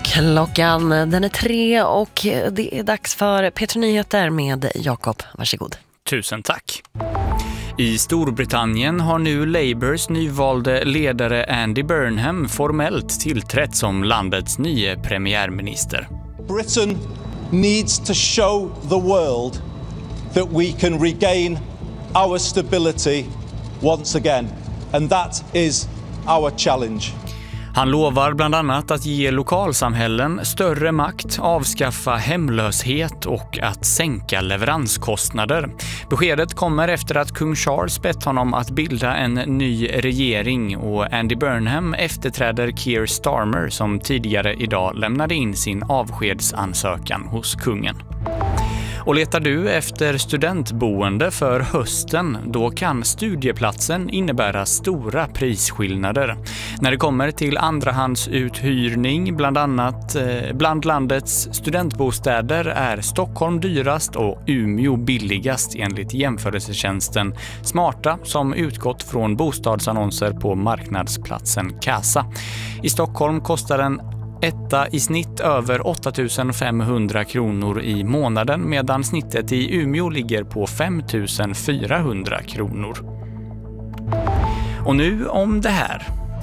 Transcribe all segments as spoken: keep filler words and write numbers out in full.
Klockan den är tre och det är dags för P tre Nyheter med Jakob. Varsågod. Tusen tack. I Storbritannien har nu Labours nyvalde ledare Andy Burnham formellt tillträtt som landets nya premiärminister. Britain needs to show the world that we can regain our stability once again, and that is our challenge. Han lovar bland annat att ge lokalsamhällen större makt, avskaffa hemlöshet och att sänka leveranskostnader. Beskedet kommer efter att kung Charles bett honom att bilda en ny regering och Andy Burnham efterträder Keir Starmer som tidigare idag lämnade in sin avskedsansökan hos kungen. Och letar du efter studentboende för hösten, då kan studieplatsen innebära stora prisskillnader. När det kommer till andrahandsuthyrning, bland annat eh, bland landets studentbostäder, är Stockholm dyrast och Umeå billigast enligt jämförelsetjänsten Smarta, som utgått från bostadsannonser på marknadsplatsen Casa. I Stockholm kostar en etta i snitt över åtta tusen femhundra kronor i månaden, medan snittet i Umeå ligger på fem tusen fyrahundra kronor. Och nu om det här.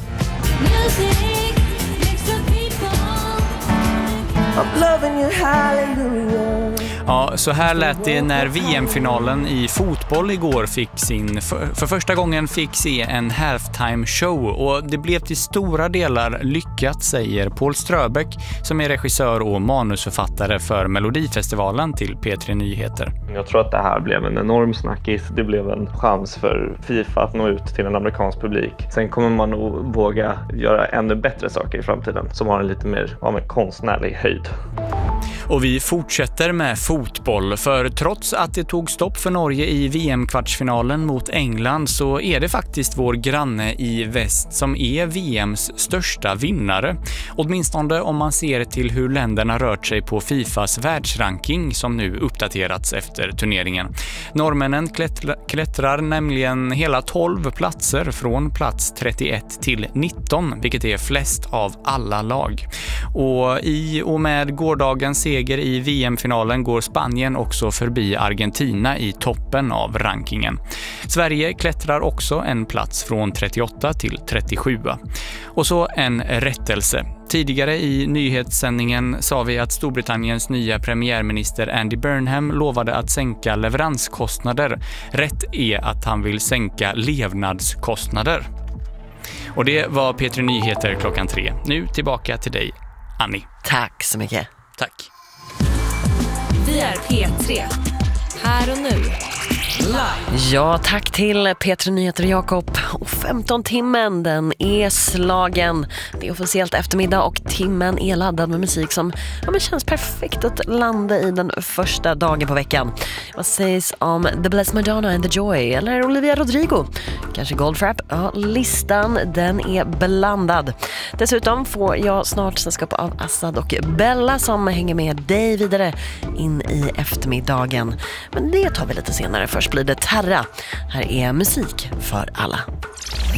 Ja, så här lät det när V M-finalen i fotboll igår fick sin, för, för första gången fick se en halftime show, och det blev till stora delar lyckat, säger Paul Ströbeck som är regissör och manusförfattare för Melodifestivalen till P tre Nyheter. Jag tror att det här blev en enorm snackis. Det blev en chans för FIFA att nå ut till en amerikansk publik. Sen kommer man nog våga göra ännu bättre saker i framtiden som har en lite mer ja, med konstnärlig höjd. Och vi fortsätter med fotboll, för trots att det tog stopp för Norge i V M-kvartsfinalen mot England så är det faktiskt vår granne i väst som är V M:s största vinnare. Åtminstone om man ser till hur länderna rört sig på FIFAs världsranking som nu uppdaterats efter turneringen. Norrmännen klättra, klättrar nämligen hela tolv platser från plats trettioett till nitton, vilket är flest av alla lag. Och i och med gårdagens seger i V M-finalen går Spanien också förbi Argentina i toppen av rankingen. Sverige klättrar också en plats från trettioåtta till trettiosju. Och så en rättelse. Tidigare i nyhetssändningen sa vi att Storbritanniens nya premiärminister Andy Burnham lovade att sänka leveranskostnader. Rätt är att han vill sänka levnadskostnader. Och det var P tre Nyheter klockan tre. Nu tillbaka till dig, Annie. Tack så mycket. Tack. Vi är P tre. Här och nu. Live. Ja, tack till P tre Nyheter Jakob. Och femton timmen, den är slagen. Det är officiellt eftermiddag och timmen är laddad med musik som ja, men känns perfekt att landa i den första dagen på veckan. Vad sägs om The Blessed Madonna and the Joy eller Olivia Rodrigo? Kanske Goldfrapp? Ja, listan den är blandad. Dessutom får jag snart sällskap av Assad och Bella som hänger med dig vidare in i eftermiddagen. Men det tar vi lite senare. Först blir det Terra. Här är musik för alla.